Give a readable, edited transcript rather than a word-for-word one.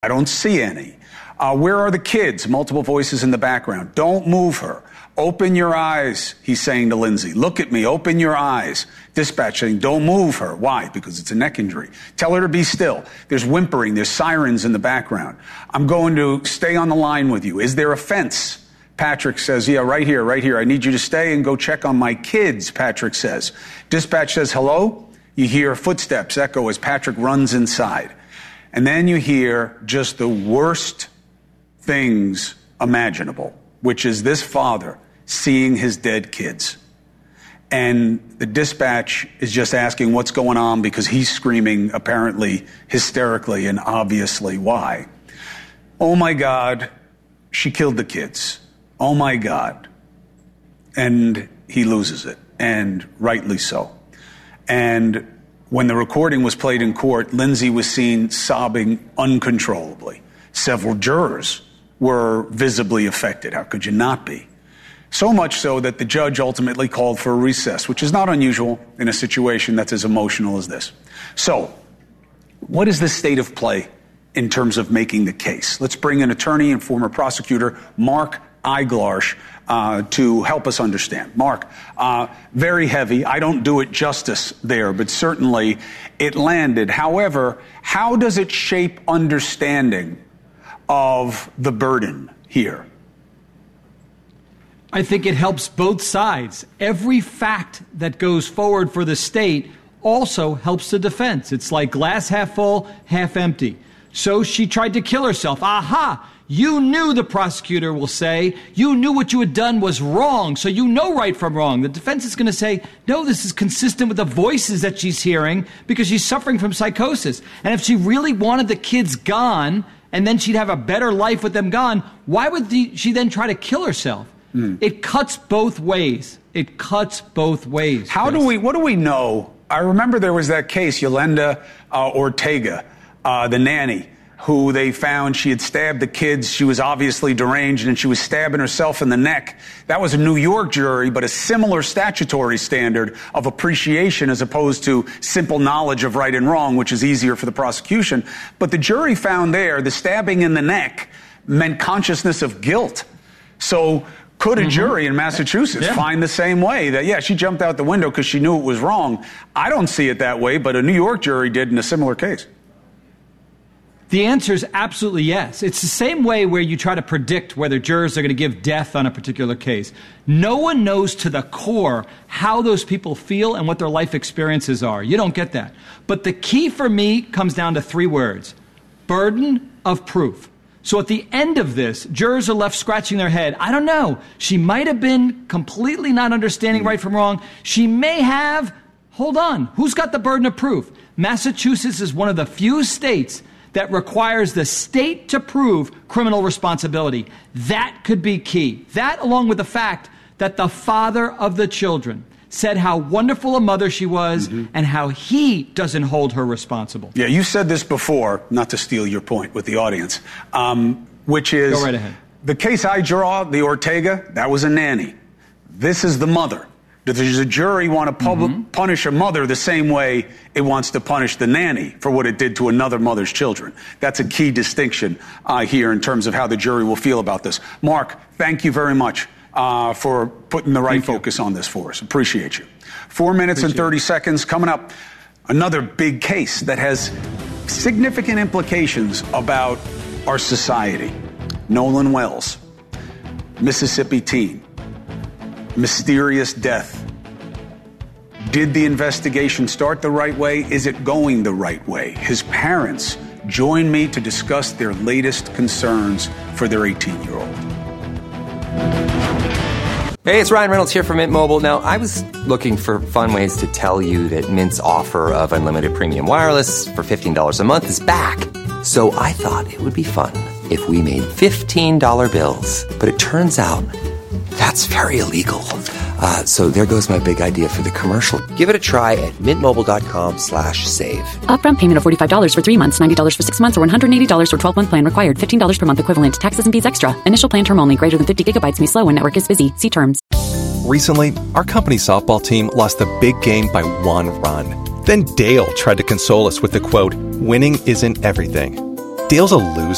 I don't see any. Where are the kids? Multiple voices in the background. Don't move her. Open your eyes, he's saying to Lindsay. Look at me, open your eyes. Dispatch saying, don't move her. Why? Because it's a neck injury. Tell her to be still. There's whimpering, there's sirens in the background. I'm going to stay on the line with you. Is there a fence? Patrick says, yeah, right here, right here. I need you to stay and go check on my kids, Patrick says. Dispatch says, hello? You hear footsteps echo as Patrick runs inside. And then you hear just the worst things imaginable, which is this father seeing his dead kids. And the dispatch is just asking what's going on because he's screaming apparently hysterically and obviously why. Oh my God, she killed the kids. Oh my God. And he loses it, and rightly so. And when the recording was played in court, Lindsay was seen sobbing uncontrollably. Several jurors were visibly affected. How could you not be? So much so that the judge ultimately called for a recess, which is not unusual in a situation that's as emotional as this. So, what is the state of play in terms of making the case? Let's bring in attorney and former prosecutor Mark Eiglarsh to help us understand. Mark, very heavy. I don't do it justice there, but certainly it landed. However, how does it shape understanding of the burden here? I think it helps both sides. Every fact that goes forward for the state also helps the defense. It's like glass half full, half empty. So she tried to kill herself. Aha! You knew, the prosecutor will say, you knew what you had done was wrong, so you know right from wrong. The defense is going to say, no, this is consistent with the voices that she's hearing because she's suffering from psychosis. And if she really wanted the kids gone and then she'd have a better life with them gone, why would she then try to kill herself? It cuts both ways. It cuts both ways. What do we know? I remember there was that case, Yolanda Ortega, the nanny, who they found she had stabbed the kids. She was obviously deranged and she was stabbing herself in the neck. That was a New York jury, but a similar statutory standard of appreciation as opposed to simple knowledge of right and wrong, which is easier for the prosecution. But the jury found there the stabbing in the neck meant consciousness of guilt. So could a jury in Massachusetts find the same way that, yeah, she jumped out the window because she knew it was wrong? I don't see it that way, but a New York jury did in a similar case. The answer is absolutely yes. It's the same way where you try to predict whether jurors are going to give death on a particular case. No one knows to the core how those people feel and what their life experiences are. You don't get that. But the key for me comes down to 3 words: burden of proof. So at the end of this, jurors are left scratching their head. I don't know. She might have been completely not understanding right from wrong. She may have. Hold on. Who's got the burden of proof? Massachusetts is one of the few states that requires the state to prove criminal responsibility. That could be key. That, along with the fact that the father of the children said how wonderful a mother she was and how he doesn't hold her responsible. Yeah, you said this before, not to steal your point with the audience, which is, go right ahead. The case I draw, the Ortega, that was a nanny. This is the mother. Does a jury want to punish a mother the same way it wants to punish the nanny for what it did to another mother's children? That's a key distinction here in terms of how the jury will feel about this. Mark, thank you very much for putting the right focus on this for us. Appreciate you. 4 minutes and 30 seconds coming up. Another big case that has significant implications about our society. Nolan Wells, Mississippi teen. Mysterious death. Did the investigation start the right way? Is it going the right way? His parents join me to discuss their latest concerns for their 18-year-old. Hey, it's Ryan Reynolds here from Mint Mobile. Now, I was looking for fun ways to tell you that Mint's offer of unlimited premium wireless for $15 a month is back. So I thought it would be fun if we made $15 bills. But it turns out that's very illegal. So there goes my big idea for the commercial. Give it a try at mintmobile.com/save. Upfront payment of $45 for 3 months, $90 for 6 months, or $180 for 12-month plan required. $15 per month equivalent. Taxes and fees extra. Initial plan term only. Greater than 50 gigabytes may slow when network is busy. See terms. Recently, our company softball team lost the big game by 1 run. Then Dale tried to console us with the quote, "Winning isn't everything." Dale's a loser.